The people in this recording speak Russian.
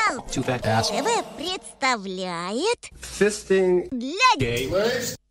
Too fat ass. ТВ представляет Fisting для gamers.